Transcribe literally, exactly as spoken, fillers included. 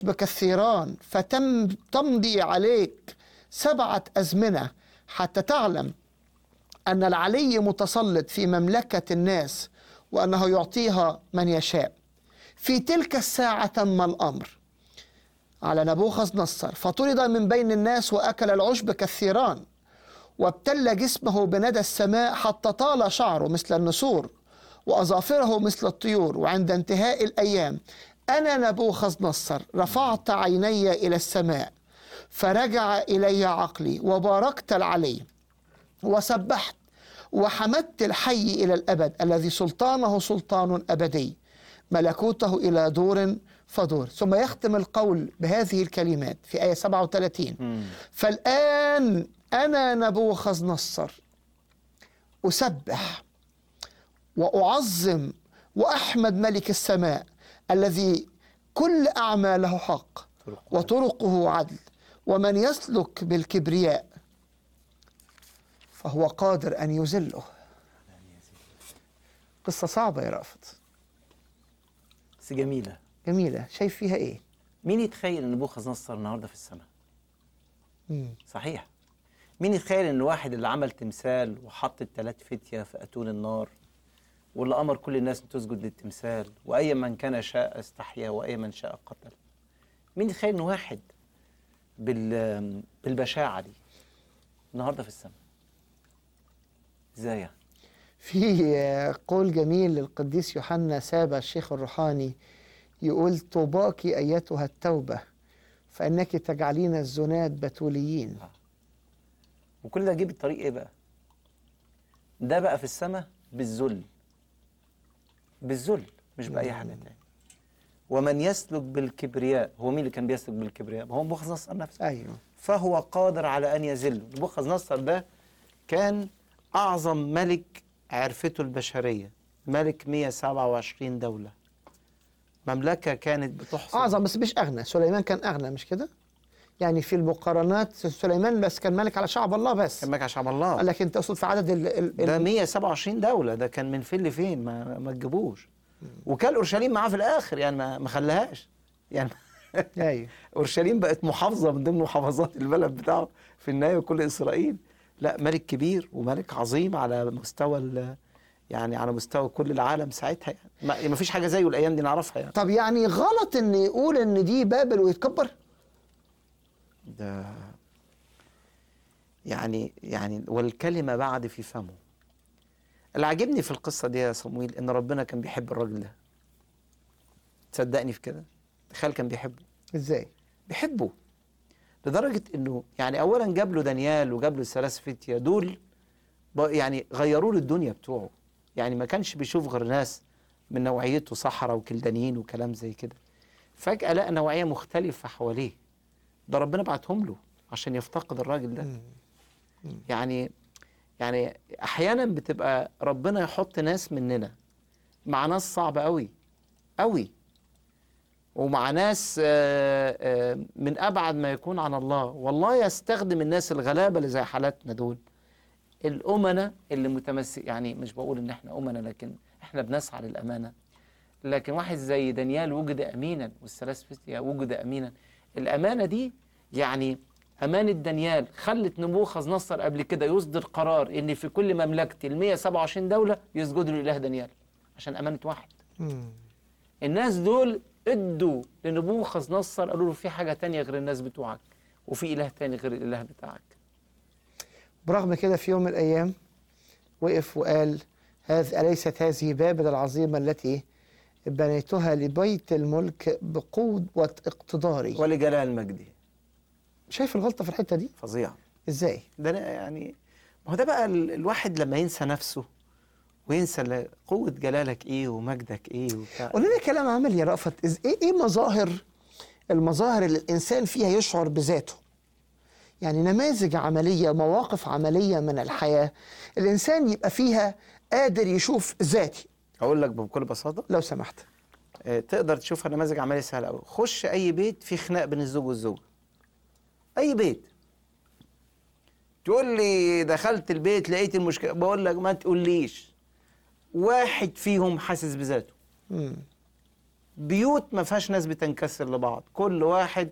بكثيران فتم تمضي عليك سبعة أزمنة حتى تعلم أن العلي متسلط في مملكة الناس وأنه يعطيها من يشاء. في تلك الساعة تم الأمر على نبوخذ نصر فطرد من بين الناس وأكل العشب كثيران وابتل جسمه بندى السماء حتى طال شعره مثل النسور وأظافره مثل الطيور. وعند انتهاء الأيام أنا نبوخذ نصر رفعت عيني إلى السماء فرجع إلي عقلي وباركت العلي وسبحت وحمدت الحي إلى الأبد الذي سلطانه سلطان أبدي ملكوته إلى دور فدور. ثم يختم القول بهذه الكلمات في آية سبعة وثلاثين م. فالآن أنا نبوخذ نصر أسبح وأعظم وأحمد ملك السماء الذي كل أعماله حق وطرقه عدل ومن يسلك بالكبرياء فهو قادر أن يذله. قصة صعبة يا رأفت بس جميلة جميلة. شايف فيها إيه؟ مين يتخيل أن نبوخذ نصر النهاردة في السماء؟ مم. صحيح. مين يتخيل أن واحد اللي عمل تمثال وحط الثلاث فتية في أتون النار واللي أمر كل الناس تسجد للتمثال وأي من كان شاء استحيا وأي من شاء قتل، مين يتخيل أن واحد بال... بالبشاعة دي النهاردة في السماء؟ إزاي؟ في قول جميل للقديس يوحنا سابا الشيخ الروحاني يقول طوباك أيتها التوبة فإنك تجعلين الزناد بتوليين. وكل ده جه بالطريق إيه بقى؟ ده بقى في السماء بالذل، بالذل مش بأي حاجة تاني. ومن يسلك بالكبرياء، هو مين اللي كان بيسلك بالكبرياء؟ هو نبوخذ نصر نفسه. أيوه. فهو قادر على أن يذله. نبوخذ نصر ده كان أعظم ملك عرفته البشرية، ملك مئة وسبعة وعشرين دولة، مملكة كانت بتحصل أعظم بس مش أغنى. سليمان كان أغنى مش كده؟ يعني في المقارنات سليمان بس كان ملك على شعب الله بس. كان ملك على شعب الله. لكن تقصد في عدد ال ال ده مئة وسبعة وعشرين دولة، ده كان من فين لفين ما ما تجيبوش. وكان أورشليم معاه في الآخر يعني ما ما خلاهاش يعني. أيوه. أورشليم بقت محافظة من ضمن محافظات البلد بتاعه في النهاية وكل إسرائيل. لا، ملك كبير وملك عظيم على مستوى يعني على مستوى كل العالم ساعتها يعني ما فيش حاجة زيه الأيام دي نعرفها يعني. طب يعني غلط إن يقول إن دي بابل ويتكبر؟ ده يعني يعني والكلمة بعد في فمه. اللي عجبني في القصة دي يا صمويل إن ربنا كان بيحب الراجل ده. تصدقني في كده؟ تخيل كان بيحبه إزاي؟ بيحبه لدرجة إنه يعني أولا جاب له دانيال وجاب له الثلاث فتية دول يعني غيروا له الدنيا بتوعه. يعني ما كانش بيشوف غير ناس من نوعيته صحراء وكلدانيين وكلام زي كده. فجأة لقى نوعية مختلفة حواليه. ده ربنا بعتهم له عشان يفتقد الراجل ده. يعني يعني أحيانا بتبقى ربنا يحط ناس مننا مع ناس صعبة قوي قوي ومع ناس من أبعد ما يكون عن الله. والله يستخدم الناس الغلابة اللي زي حالاتنا دول، الأمنة اللي متمسك. يعني مش بقول إن إحنا أمنة لكن إحنا بنسعى للأمانة. لكن واحد زي دانيال وجد أمينا والثلاث فتية وجد أمينا. الأمانة دي يعني أمانة دانيال خلت نبوخذ نصر قبل كده يصدر قرار إن في كل مملكة ال مئة وسبعة وعشرين دولة يسجدوا لإله دانيال عشان أمانة واحد. مم. الناس دول ادوا لنبوخذ نصر قالوا له في حاجة تانية غير الناس بتوعك وفي إله تاني غير الإله بتاعك. برغم كده في يوم من الأيام وقف وقال هذه أليست هذه بابل العظيمة التي بنيتها لبيت الملك بقوة اقتداري ولجلال مجدي. شايف الغلطة في الحتة دي؟ فظيع. ازاي؟ ده يعني ما هو ده بقى الواحد لما ينسى نفسه وينسى قوة جلالك ايه ومجدك ايه وبتاع. قول لنا كلام عملي يا رأفت، ايه ايه مظاهر المظاهر اللي الانسان فيها يشعر بذاته؟ يعني نماذج عملية، مواقف عملية من الحياة الانسان يبقى فيها قادر يشوف ذاتي. اقول لك بكل بساطة لو سمحت. اه تقدر تشوفها نماذج عملية سهلة قوي. خش اي بيت فيه خناق بين الزوج والزوجة، اي بيت. تقول لي دخلت البيت لقيت المشكلة، بقول لك ما تقوليش واحد فيهم حاسس بذاته. مم. بيوت ما فيهاش ناس بتنكسر لبعض، كل واحد